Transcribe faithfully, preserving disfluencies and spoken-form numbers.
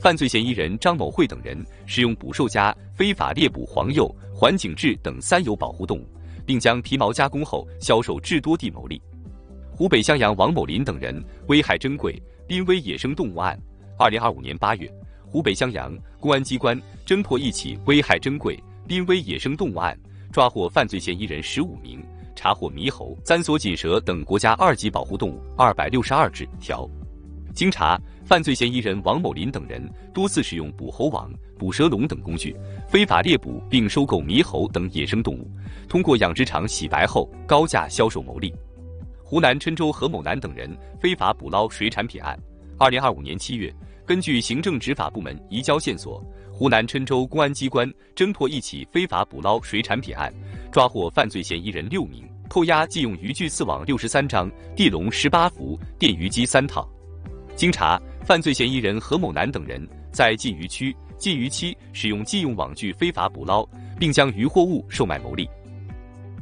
犯罪嫌疑人张某慧等人使用捕兽夹非法猎捕黄鼬、环颈雉等三有保护动物，并将皮毛加工后销售至多地牟利。湖北襄阳王某林等人危害珍贵濒危野生动物案，二零二五年八月，湖北襄阳公安机关侦破一起危害珍贵濒危野生动物案，抓获犯罪嫌疑人十五名，查获猕猴、三索锦蛇等国家二级保护动物二百六十二只条。经查，犯罪嫌疑人王某林等人多次使用捕猴网、捕蛇笼等工具，非法猎捕并收购猕猴等野生动物，通过养殖场洗白后高价销售牟利。湖南郴州何某男等人非法捕捞水产品案，二零二五年七月，根据行政执法部门移交线索，湖南郴州公安机关侦破一起非法捕捞水产品案，抓获犯罪嫌疑人六名，扣押即用渔具丝网六十三张、地笼十八伏、电鱼机三套。经查，犯罪嫌疑人何某男等人在禁渔区、禁渔期使用禁用网具非法捕捞，并将渔获物售卖牟利。